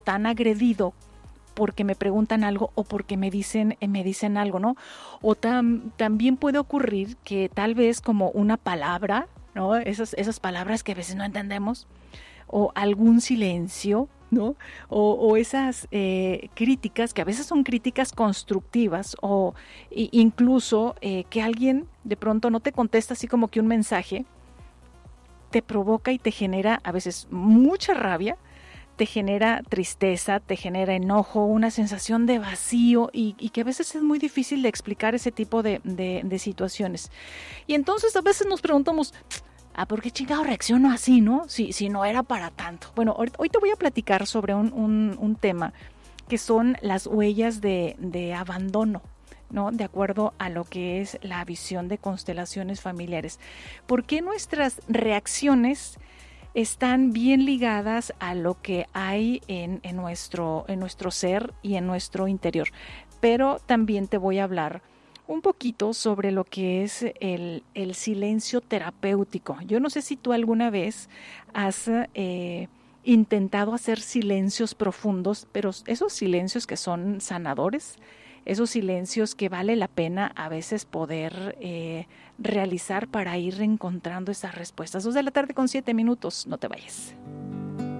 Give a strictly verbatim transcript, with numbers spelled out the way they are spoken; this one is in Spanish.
tan agredido porque me preguntan algo o porque me dicen, eh, me dicen algo, ¿no? O tam, también puede ocurrir que tal vez como una palabra, ¿no? Esas, esas palabras que a veces no entendemos, o algún silencio, ¿no? O, o esas eh, críticas, que a veces son críticas constructivas, o i- incluso eh, que alguien de pronto no te contesta así como que un mensaje, te provoca y te genera a veces mucha rabia, te genera tristeza, te genera enojo, una sensación de vacío y, y que a veces es muy difícil de explicar ese tipo de, de, de situaciones. Y entonces a veces nos preguntamos, ¿ah, por qué chingado reacciono así, no? Si, si no era para tanto. Bueno, hoy, hoy te voy a platicar sobre un, un, un tema que son las huellas de, de abandono, ¿no? De acuerdo a lo que es la visión de constelaciones familiares. ¿Por qué nuestras reacciones están bien ligadas a lo que hay en, en, nuestro, en nuestro ser y en nuestro interior? Pero también te voy a hablar un poquito sobre lo que es el, el silencio terapéutico. Yo no sé si tú alguna vez has eh, intentado hacer silencios profundos, pero esos silencios que son sanadores, esos silencios que vale la pena a veces poder eh, realizar para ir encontrando esas respuestas. Dos de la tarde con siete minutos, no te vayas.